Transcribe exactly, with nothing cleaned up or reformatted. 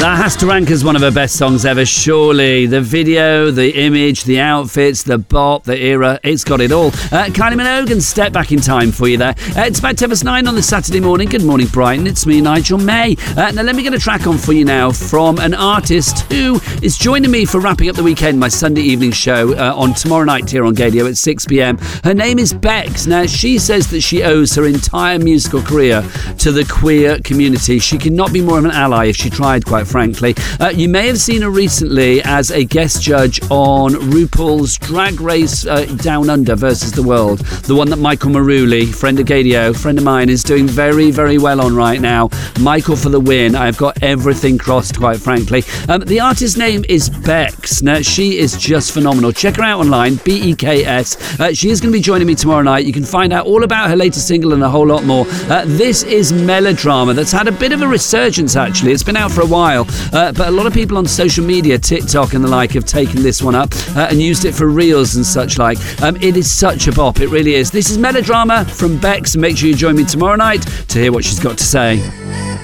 That has to rank as one of her best songs ever, surely. The video, the image, the outfits, the bop, the era, it's got it all. Uh, Kylie Minogue and Step Back in Time for you there. Uh, it's about ten past nine on the Saturday morning. Good morning, Brighton. It's me, Nigel May. Uh, now, let me get a track on for you now from an artist who is joining me for wrapping up the weekend, my Sunday evening show uh, on tomorrow night here on Gadio at six p.m. Her name is Bex. Now, she says that she owes her entire musical career to the queer community. She cannot be more of an ally if she tried, quite frankly. Uh, you may have seen her recently as a guest judge on RuPaul's Drag Race uh, Down Under versus the World, the one that Michael Maruli, friend of Gadio, friend of mine, is doing very, very well on right now. Michael for the win. I've got everything crossed, quite frankly. Um, the artist's name is Bex. Now, she is just phenomenal. Check her out online, B E K S. Uh, she is going to be joining me tomorrow night. You can find out all about her latest single and a whole lot more. Uh, this is Melodrama, that's had a bit of a resurgence, actually. It's been out for a while, uh, but a lot of people on social media, TikTok and the like, have taken this one up uh, and used it for reels and such like. Um, it is such a bop, it really is. This is Melodrama from Bex, and make sure you join me tomorrow night to hear what she's got to say.